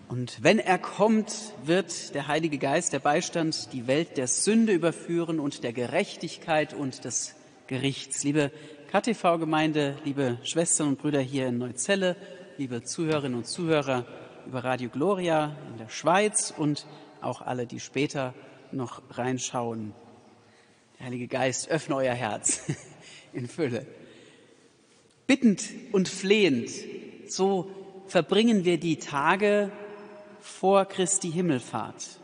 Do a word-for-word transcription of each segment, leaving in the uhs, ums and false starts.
Und wenn er kommt, wird der Heilige Geist, der Beistand, die Welt der Sünde überführen und der Gerechtigkeit und des Gerichts. Liebe K T V-Gemeinde, liebe Schwestern und Brüder hier in Neuzelle, liebe Zuhörerinnen und Zuhörer über Radio Gloria in der Schweiz und auch alle, die später noch reinschauen. Der Heilige Geist, öffne euer Herz in Fülle. Bittend und flehend, so verbringen wir die Tage vor Christi Himmelfahrt.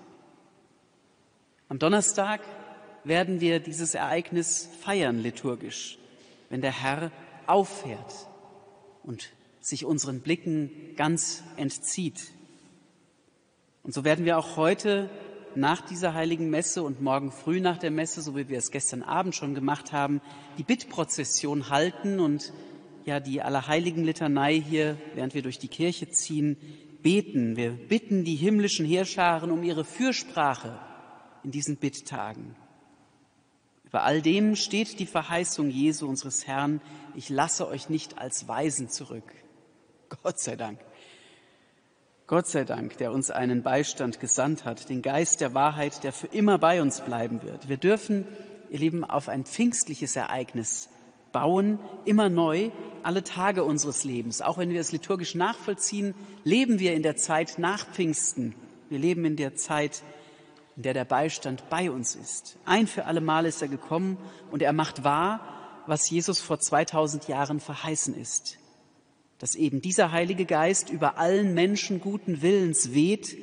Am Donnerstag werden wir dieses Ereignis feiern liturgisch, wenn der Herr auffährt und sich unseren Blicken ganz entzieht. Und so werden wir auch heute nach dieser heiligen Messe und morgen früh nach der Messe, so wie wir es gestern Abend schon gemacht haben, die Bittprozession halten und ja die Allerheiligen-Litanei hier, während wir durch die Kirche ziehen, beten. Wir bitten die himmlischen Heerscharen um ihre Fürsprache in diesen Bitttagen. Über all dem steht die Verheißung Jesu, unseres Herrn: Ich lasse euch nicht als Waisen zurück. Gott sei Dank. Gott sei Dank, der uns einen Beistand gesandt hat, den Geist der Wahrheit, der für immer bei uns bleiben wird. Wir dürfen, ihr Lieben, auf ein pfingstliches Ereignis bauen, immer neu, alle Tage unseres Lebens. Auch wenn wir es liturgisch nachvollziehen, leben wir in der Zeit nach Pfingsten. Wir leben in der Zeit, in der der Beistand bei uns ist. Ein für alle Mal ist er gekommen und er macht wahr, was Jesus vor zweitausend Jahren verheißen ist. Dass eben dieser Heilige Geist über allen Menschen guten Willens weht,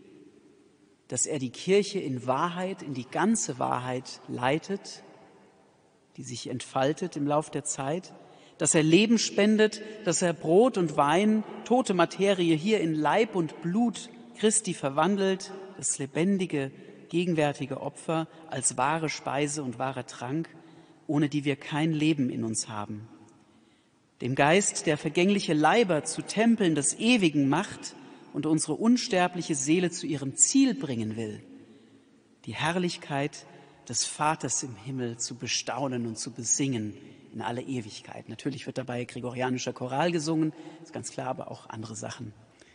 dass er die Kirche in Wahrheit, in die ganze Wahrheit leitet, die sich entfaltet im Lauf der Zeit, dass er Leben spendet, dass er Brot und Wein, tote Materie hier in Leib und Blut Christi verwandelt, das lebendige, gegenwärtige Opfer als wahre Speise und wahrer Trank, ohne die wir kein Leben in uns haben. Dem Geist, der vergängliche Leiber zu Tempeln des Ewigen macht und unsere unsterbliche Seele zu ihrem Ziel bringen will, die Herrlichkeit des Vaters im Himmel zu bestaunen und zu besingen in alle Ewigkeit. Natürlich wird dabei gregorianischer Choral gesungen, ist ganz klar, aber auch andere Sachen.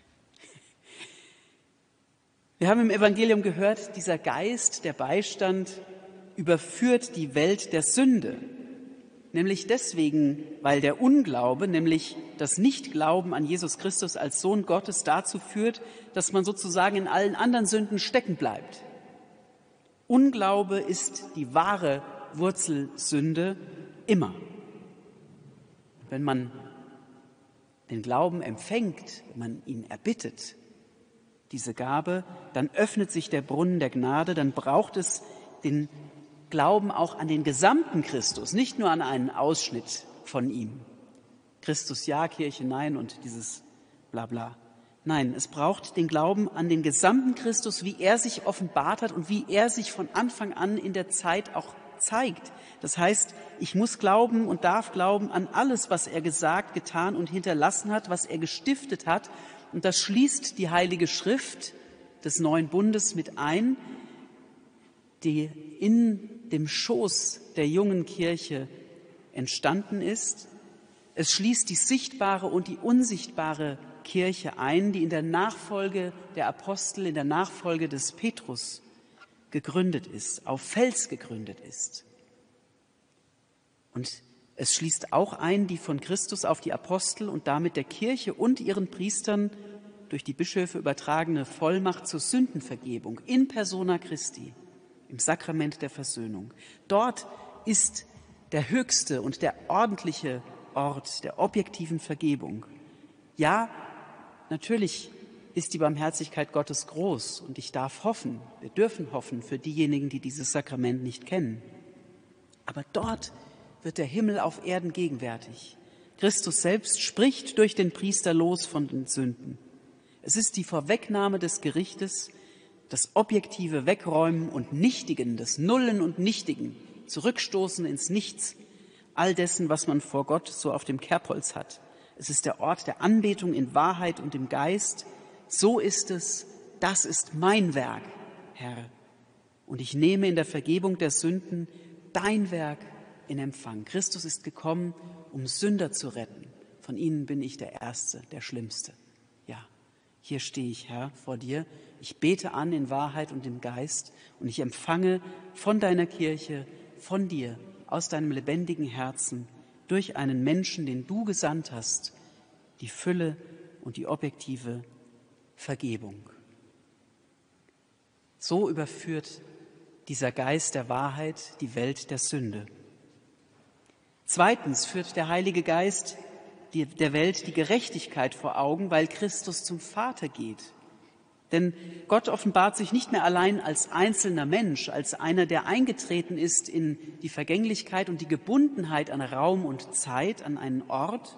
Wir haben im Evangelium gehört, dieser Geist, der Beistand, überführt die Welt der Sünde. Nämlich deswegen, weil der Unglaube, nämlich das Nichtglauben an Jesus Christus als Sohn Gottes dazu führt, dass man sozusagen in allen anderen Sünden stecken bleibt. Unglaube ist die wahre Wurzelsünde immer. Wenn man den Glauben empfängt, wenn man ihn erbittet, diese Gabe, dann öffnet sich der Brunnen der Gnade, dann braucht es den Glauben auch an den gesamten Christus, nicht nur an einen Ausschnitt von ihm. Christus ja, Kirche nein und dieses Blabla. Nein, es braucht den Glauben an den gesamten Christus, wie er sich offenbart hat und wie er sich von Anfang an in der Zeit auch zeigt. Das heißt, ich muss glauben und darf glauben an alles, was er gesagt, getan und hinterlassen hat, was er gestiftet hat. Und das schließt die Heilige Schrift des Neuen Bundes mit ein, die in dem Schoß der jungen Kirche entstanden ist. Es schließt die sichtbare und die unsichtbare Kirche ein, die in der Nachfolge der Apostel, in der Nachfolge des Petrus gegründet ist, auf Fels gegründet ist. Und es schließt auch ein, die von Christus auf die Apostel und damit der Kirche und ihren Priestern durch die Bischöfe übertragene Vollmacht zur Sündenvergebung in persona Christi, im Sakrament der Versöhnung. Dort ist der höchste und der ordentliche Ort der objektiven Vergebung. Ja, natürlich ist die Barmherzigkeit Gottes groß und ich darf hoffen, wir dürfen hoffen für diejenigen, die dieses Sakrament nicht kennen. Aber dort wird der Himmel auf Erden gegenwärtig. Christus selbst spricht durch den Priester los von den Sünden. Es ist die Vorwegnahme des Gerichtes, das objektive Wegräumen und Nichtigen, des Nullen und Nichtigen, Zurückstoßen ins Nichts, all dessen, was man vor Gott so auf dem Kerbholz hat. Es ist der Ort der Anbetung in Wahrheit und im Geist. So ist es, das ist mein Werk, Herr. Und ich nehme in der Vergebung der Sünden dein Werk in Empfang. Christus ist gekommen, um Sünder zu retten. Von ihnen bin ich der Erste, der Schlimmste. Ja, Hier stehe ich, Herr, vor dir. Ich bete an in Wahrheit und im Geist und ich empfange von deiner Kirche, von dir, aus deinem lebendigen Herzen, durch einen Menschen, den du gesandt hast, die Fülle und die objektive Vergebung. So überführt dieser Geist der Wahrheit die Welt der Sünde. Zweitens führt der Heilige Geist die, der Welt die Gerechtigkeit vor Augen, weil Christus zum Vater geht. Denn Gott offenbart sich nicht mehr allein als einzelner Mensch, als einer, der eingetreten ist in die Vergänglichkeit und die Gebundenheit an Raum und Zeit, an einen Ort,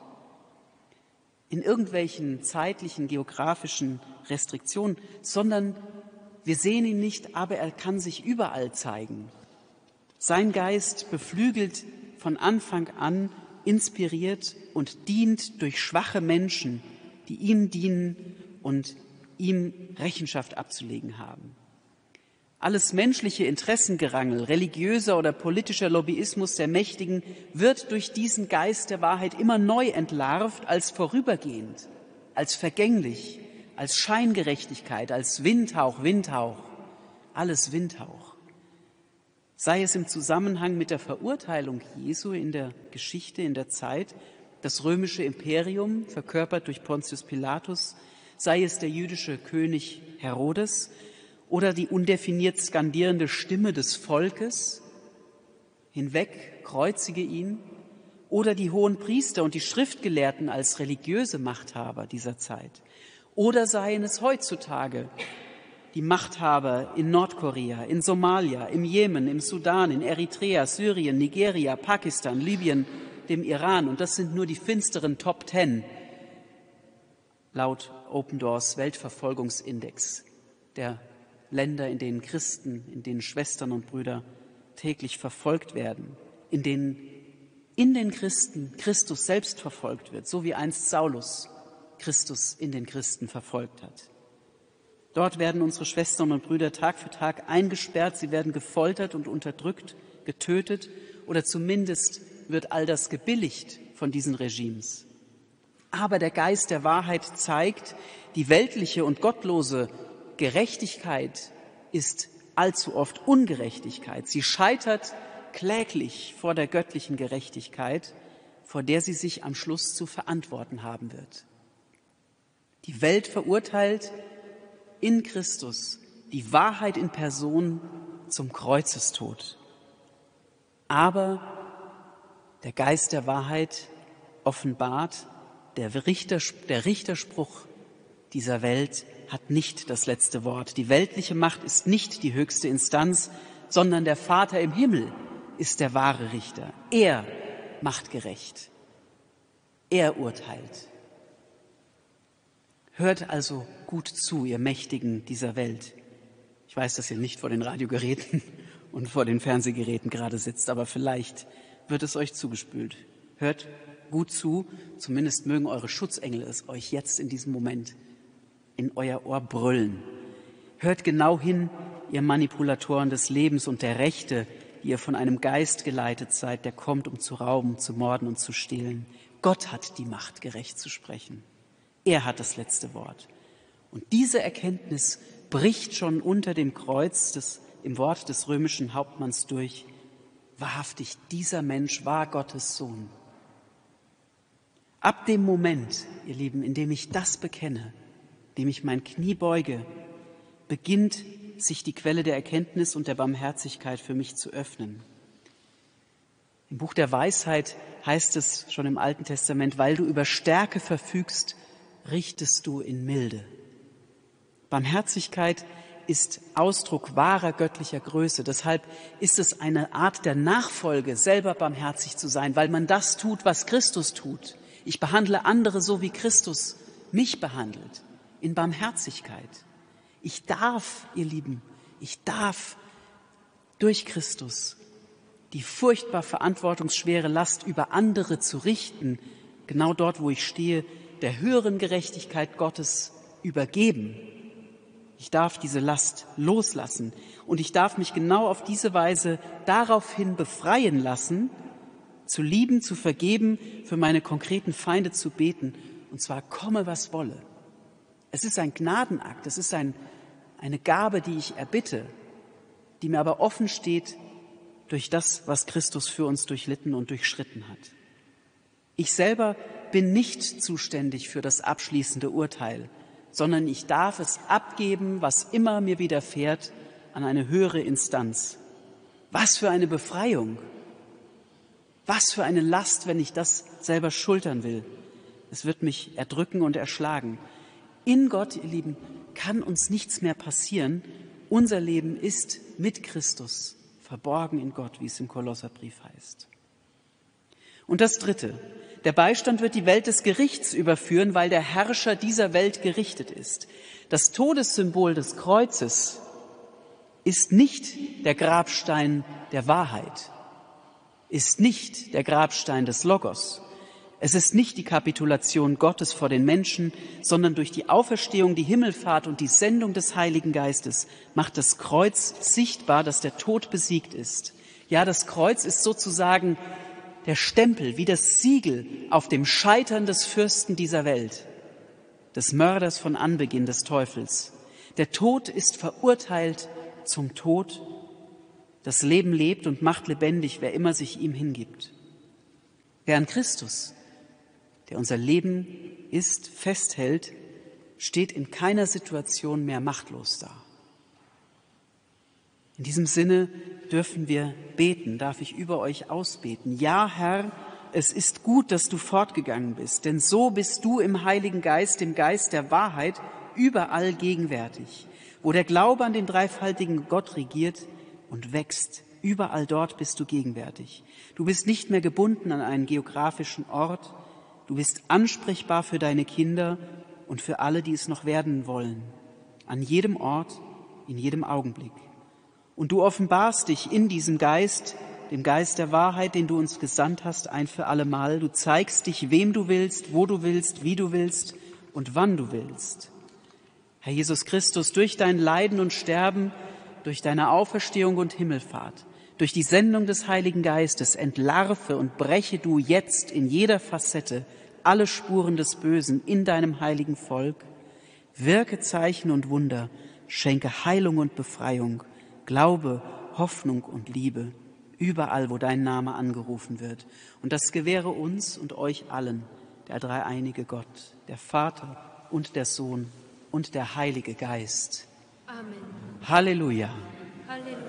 in irgendwelchen zeitlichen, geografischen Restriktionen, sondern wir sehen ihn nicht, aber er kann sich überall zeigen. Sein Geist beflügelt von Anfang an, inspiriert und dient durch schwache Menschen, die ihm dienen und ihm Rechenschaft abzulegen haben. Alles menschliche Interessengerangel, religiöser oder politischer Lobbyismus der Mächtigen wird durch diesen Geist der Wahrheit immer neu entlarvt als vorübergehend, als vergänglich, als Scheingerechtigkeit, als Windhauch, Windhauch, alles Windhauch. Sei es im Zusammenhang mit der Verurteilung Jesu in der Geschichte, in der Zeit, das römische Imperium, verkörpert durch Pontius Pilatus, sei es der jüdische König Herodes oder die undefiniert skandierende Stimme des Volkes, hinweg, kreuzige ihn, oder die hohen Priester und die Schriftgelehrten als religiöse Machthaber dieser Zeit, oder seien es heutzutage die Machthaber in Nordkorea, in Somalia, im Jemen, im Sudan, in Eritrea, Syrien, Nigeria, Pakistan, Libyen, dem Iran. Und das sind nur die finsteren Top Ten laut Open Doors Weltverfolgungsindex der Länder, in denen Christen, in denen Schwestern und Brüder täglich verfolgt werden, in denen in den Christen Christus selbst verfolgt wird, so wie einst Saulus Christus in den Christen verfolgt hat. Dort werden unsere Schwestern und Brüder Tag für Tag eingesperrt, sie werden gefoltert und unterdrückt, getötet oder zumindest wird all das gebilligt von diesen Regimes. Aber der Geist der Wahrheit zeigt, die weltliche und gottlose Gerechtigkeit ist allzu oft Ungerechtigkeit. Sie scheitert kläglich vor der göttlichen Gerechtigkeit, vor der sie sich am Schluss zu verantworten haben wird. Die Welt verurteilt in Christus die Wahrheit in Person zum Kreuzestod. Aber der Geist der Wahrheit offenbart, der, Richter, der Richterspruch dieser Welt hat nicht das letzte Wort. Die weltliche Macht ist nicht die höchste Instanz, sondern der Vater im Himmel ist der wahre Richter. Er macht gerecht. Er urteilt. Hört also gut zu, ihr Mächtigen dieser Welt. Ich weiß, dass ihr nicht vor den Radiogeräten und vor den Fernsehgeräten gerade sitzt, aber vielleicht wird es euch zugespült. Hört gut zu, zumindest mögen eure Schutzengel es euch jetzt in diesem Moment in euer Ohr brüllen. Hört genau hin, ihr Manipulatoren des Lebens und der Rechte, die ihr von einem Geist geleitet seid, der kommt, um zu rauben, zu morden und zu stehlen. Gott hat die Macht, gerecht zu sprechen. Er hat das letzte Wort. Und diese Erkenntnis bricht schon unter dem Kreuz des, im Wort des römischen Hauptmanns durch. Wahrhaftig, dieser Mensch war Gottes Sohn. Ab dem Moment, ihr Lieben, in dem ich das bekenne, in dem ich mein Knie beuge, beginnt sich die Quelle der Erkenntnis und der Barmherzigkeit für mich zu öffnen. Im Buch der Weisheit heißt es schon im Alten Testament, weil du über Stärke verfügst, richtest du in Milde. Barmherzigkeit ist Ausdruck wahrer göttlicher Größe. Deshalb ist es eine Art der Nachfolge, selber barmherzig zu sein, weil man das tut, was Christus tut. Ich behandle andere so, wie Christus mich behandelt, in Barmherzigkeit. Ich darf, ihr Lieben, ich darf durch Christus die furchtbar verantwortungsschwere Last über andere zu richten, genau dort, wo ich stehe, der höheren Gerechtigkeit Gottes übergeben. Ich darf diese Last loslassen und ich darf mich genau auf diese Weise daraufhin befreien lassen, zu lieben, zu vergeben, für meine konkreten Feinde zu beten, und zwar komme, was wolle. Es ist ein Gnadenakt, es ist ein, eine Gabe, die ich erbitte, die mir aber offen steht durch das, was Christus für uns durchlitten und durchschritten hat. Ich selber bin nicht zuständig für das abschließende Urteil, sondern ich darf es abgeben, was immer mir widerfährt, an eine höhere Instanz. Was für eine Befreiung! Was für eine Last, wenn ich das selber schultern will. Es wird mich erdrücken und erschlagen. In Gott, ihr Lieben, kann uns nichts mehr passieren. Unser Leben ist mit Christus verborgen in Gott, wie es im Kolosserbrief heißt. Und das Dritte. Der Beistand wird die Welt des Gerichts überführen, weil der Herrscher dieser Welt gerichtet ist. Das Todessymbol des Kreuzes ist nicht der Grabstein der Wahrheit, ist nicht der Grabstein des Logos. Es ist nicht die Kapitulation Gottes vor den Menschen, sondern durch die Auferstehung, die Himmelfahrt und die Sendung des Heiligen Geistes macht das Kreuz sichtbar, dass der Tod besiegt ist. Ja, das Kreuz ist sozusagen der Stempel, wie das Siegel auf dem Scheitern des Fürsten dieser Welt, des Mörders von Anbeginn des Teufels. Der Tod ist verurteilt zum Tod. Das Leben lebt und macht lebendig, wer immer sich ihm hingibt. Wer an Christus, der unser Leben ist, festhält, steht in keiner Situation mehr machtlos da. In diesem Sinne dürfen wir beten, darf ich über euch ausbeten. Ja, Herr, es ist gut, dass du fortgegangen bist, denn so bist du im Heiligen Geist, dem Geist der Wahrheit, überall gegenwärtig. Wo der Glaube an den dreifaltigen Gott regiert und wächst, überall dort bist du gegenwärtig. Du bist nicht mehr gebunden an einen geografischen Ort, du bist ansprechbar für deine Kinder und für alle, die es noch werden wollen, an jedem Ort, in jedem Augenblick. Und du offenbarst dich in diesem Geist, dem Geist der Wahrheit, den du uns gesandt hast, ein für allemal. Du zeigst dich, wem du willst, wo du willst, wie du willst und wann du willst. Herr Jesus Christus, durch dein Leiden und Sterben, durch deine Auferstehung und Himmelfahrt, durch die Sendung des Heiligen Geistes entlarve und breche du jetzt in jeder Facette alle Spuren des Bösen in deinem heiligen Volk. Wirke Zeichen und Wunder, schenke Heilung und Befreiung, Glaube, Hoffnung und Liebe, überall, wo dein Name angerufen wird. Und das gewähre uns und euch allen, der dreieinige Gott, der Vater und der Sohn und der Heilige Geist. Amen. Halleluja. Halleluja.